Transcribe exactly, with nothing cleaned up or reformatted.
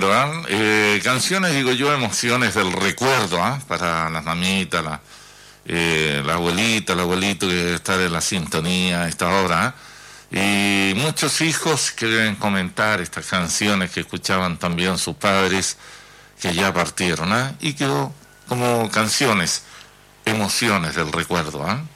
Claro, ¿ah? Eh, canciones, digo yo, emociones del recuerdo, ¿ah? Para las mamitas, la, eh, la abuelita, el abuelito que está en la sintonía a esta hora, ¿ah? Y muchos hijos que deben comentar estas canciones que escuchaban también sus padres que ya partieron, ¿ah? Y quedó como canciones, emociones del recuerdo, ¿ah?